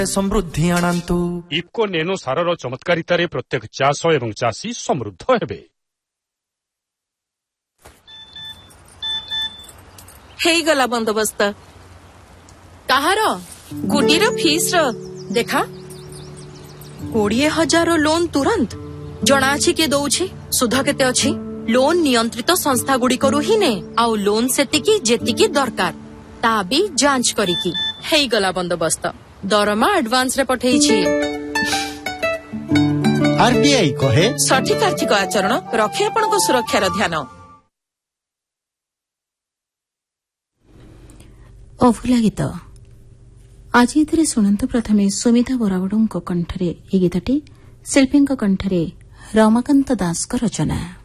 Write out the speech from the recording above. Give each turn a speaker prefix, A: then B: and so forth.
A: ସମୃଦ୍ଧି ଆଣନ୍ତୁ।
B: ଇଫ୍କୋ ନେନୋ ସାରର ଚମତ୍କାରିତାରେ ପ୍ରତ୍ୟେକ ଚାଷ ଏବଂ ଚାଷୀ ସମୃଦ୍ଧ ହେବେ।
C: ହେଇଗଲା ବନ୍ଦୋବସ୍ତ। କାହାର? ଗୁଡିର ଫିସ୍ର। ଦେଖା 20,000 ଲୋନ୍ ତୁରନ୍ତ। ଜଣାଅଛି କିଏ ଦଉଛି, ସୁଧ କେତେ ଅଛି? ଲୋନ୍ ନିୟନ୍ତ୍ରିତ ସଂସ୍ଥା ଗୁଡ଼ିକରୁ ହିଁ ନେ, ଆଉ ଲୋନ୍ ସେତିକି ଯେତିକି ଦରକାର ତା ବି ଯାଞ୍ଚ କରିକି। ହେଇଗଲା ବନ୍ଦୋବସ୍ତ। ଦରମା ଆଡଭାନ୍ସରେ ପଠେଇଛି।
D: ଆରବିଆଇ କହେ
C: ସଠିକ ଆର୍ଥିକ ଆଚରଣ ରଖେ ଆପଣଙ୍କ ସୁରକ୍ଷାର ଧ୍ୟାନ।
E: ଅଭୁଲା ଗୀତ ଆଜି ଏଥିରେ ଶୁଣନ୍ତୁ। ପ୍ରଥମେ ସୁମିତା ବରାବଡ଼ଙ୍କ କଣ୍ଠରେ ଏହି ଗୀତଟି, ଶିଳ୍ପୀଙ୍କ କଣ୍ଠରେ ରମାକାନ୍ତ ଦାସଙ୍କ ରଚନା।